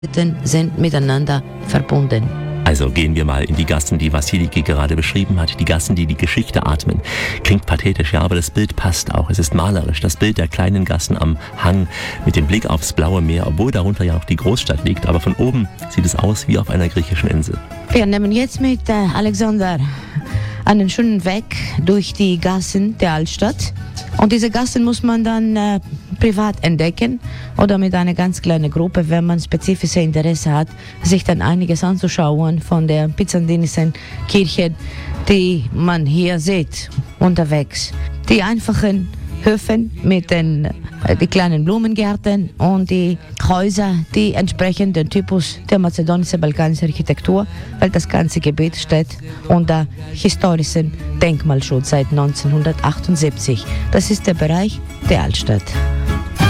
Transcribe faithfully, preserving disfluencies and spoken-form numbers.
sind miteinander verbunden. Also gehen wir mal in die Gassen, die Wassiliki gerade beschrieben hat. Die Gassen, die die Geschichte atmen. Klingt pathetisch, ja, aber das Bild passt auch. Es ist malerisch. Das Bild der kleinen Gassen am Hang mit dem Blick aufs blaue Meer, obwohl darunter ja auch die Großstadt liegt. Aber von oben sieht es aus wie auf einer griechischen Insel. Wir nehmen jetzt mit äh, Alexander einen schönen Weg durch die Gassen der Altstadt. Und diese Gassen muss man dann äh, privat entdecken oder mit einer ganz kleinen Gruppe, wenn man spezifische Interesse hat, sich dann einiges anzuschauen von der byzantinischen Kirche, die man hier sieht unterwegs. Die einfachen Höfen mit den äh, die kleinen Blumengärten und die Häuser, die entsprechen dem Typus der mazedonischen balkanischen Architektur, weil das ganze Gebiet steht unter historischem Denkmalschutz seit neunzehnhundertachtundsiebzig. Das ist der Bereich der Altstadt.